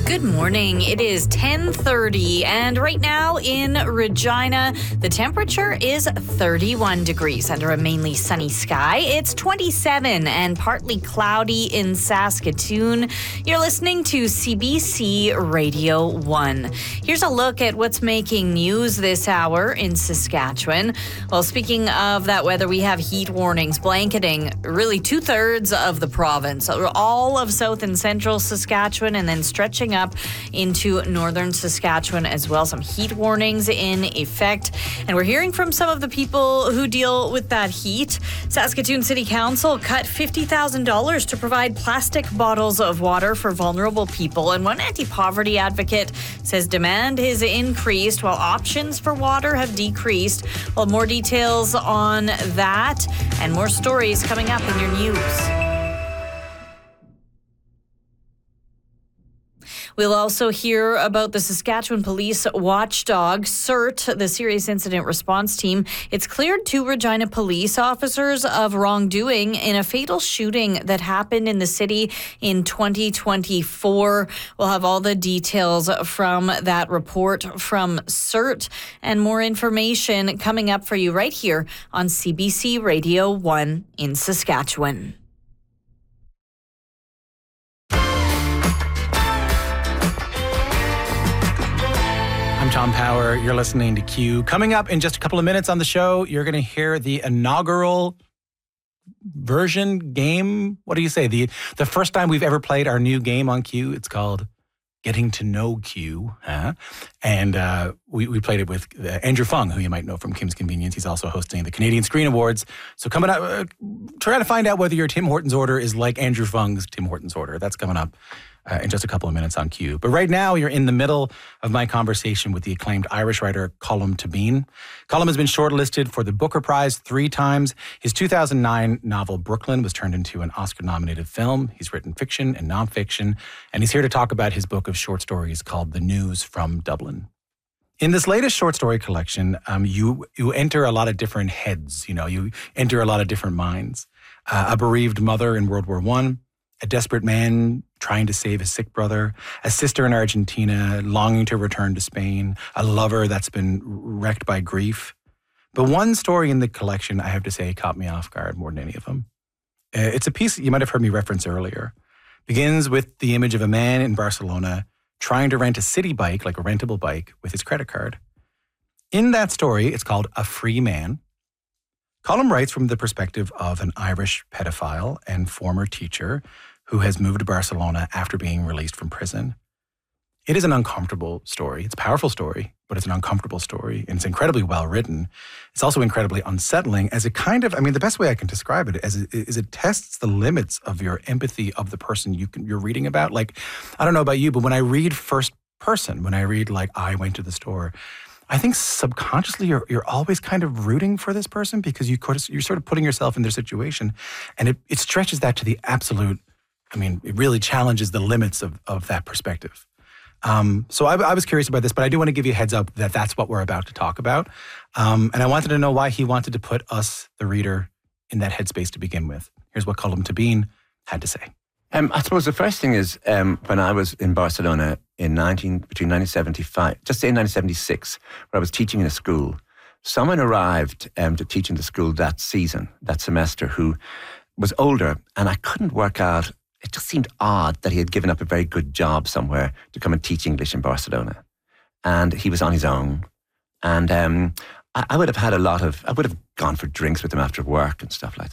Good morning. It is 10:30, and right now in Regina, the temperature is 31 degrees under a mainly sunny sky. It's 27 and partly cloudy in Saskatoon. You're listening to CBC Radio 1. Here's a look at what's making news this hour in Saskatchewan. Well, speaking of that weather, we have heat warnings blanketing really 2/3 of the province, all of south and central Saskatchewan, and then stretching up into northern Saskatchewan as well. Some heat warnings in effect. And we're hearing from some of the people who deal with that heat. Saskatoon City Council cut $50,000 to provide plastic bottles of water for vulnerable people. And one anti-poverty advocate says demand has increased while options for water have decreased. Well, more details on that and more stories coming up in your news. We'll also hear about the Saskatchewan Police Watchdog, CERT, the Serious Incident Response Team. It's cleared 2 Regina police officers of wrongdoing in a fatal shooting that happened in the city in 2024. We'll have all the details from that report from CERT and more information coming up for you right here on CBC Radio 1 in Saskatchewan. I'm Tom Power. You're listening to Q. Coming up in just a couple of minutes on the show, you're going to hear the inaugural version game. What do you say? The first time we've ever played our new game on Q. It's called Getting to Know Q. And we played it with Andrew Fung, who you might know from Kim's Convenience. He's also hosting the Canadian Screen Awards. So coming up, try to find out whether your Tim Hortons order is like Andrew Fung's Tim Hortons order. That's coming up in just a couple of minutes on Q. But right now, you're in the middle of my conversation with the acclaimed Irish writer Colm Tóibín. Colm has been shortlisted for the Booker Prize 3 times. His 2009 novel Brooklyn was turned into an Oscar-nominated film. He's written fiction and nonfiction, and he's here to talk about his book of short stories called The News from Dublin. In this latest short story collection, you enter a lot of different heads. You enter a lot of different minds. A bereaved mother in World War I, a desperate man trying to save his sick brother, a sister in Argentina longing to return to Spain, a lover that's been wrecked by grief. But one story in the collection, I have to say, caught me off guard more than any of them. It's a piece you might have heard me reference earlier. Begins with the image of a man in Barcelona trying to rent a city bike, like a rentable bike, with his credit card. In that story, it's called A Free Man. Colm writes from the perspective of an Irish pedophile and former teacher who has moved to Barcelona after being released from prison. It is an uncomfortable story. It's a powerful story, but it's an uncomfortable story, and it's incredibly well written. It's also incredibly unsettling as it the best way I can describe it is it tests the limits of your empathy of the person you're reading about. Like, I don't know about you, but when I read first person, when I read like I went to the store, I think subconsciously you're always kind of rooting for this person because you're sort of putting yourself in their situation, and it stretches that to the absolute. It really challenges the limits of that perspective. So I was curious about this, but I do want to give you a heads up that that's what we're about to talk about. And I wanted to know why he wanted to put us, the reader, in that headspace to begin with. Here's what Colm Tóibín had to say. I suppose the first thing is when I was in Barcelona between 1975, just say 1976, where I was teaching in a school, someone arrived to teach in the school that semester, who was older, and I couldn't work out. It just seemed odd that he had given up a very good job somewhere to come and teach English in Barcelona. And he was on his own. And I would have gone for drinks with him after work and stuff like